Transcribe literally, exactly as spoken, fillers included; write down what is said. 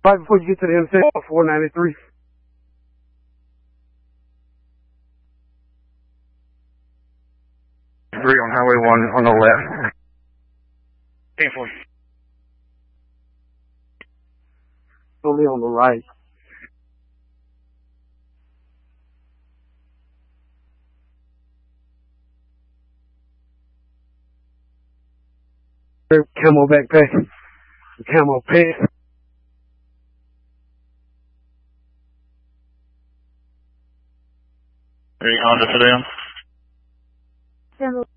Right before you get to the intersection of four ninety-three. Three on Highway one on the left. ten four. Only on the right. Camo backpack. Camo pants. Three Honda sedan. Camo